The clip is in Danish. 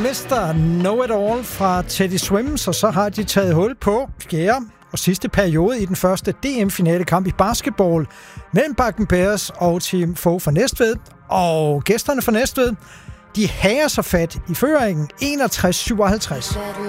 Mr. Know It All fra Teddy Swims, og så har de taget hul på fjerde og sidste periode i den første DM-finalekamp i basketball mellem Bakken Bears og Team Fogh fra Næstved. Og gæsterne fra Næstved, de hager sig fat i føringen 61-57.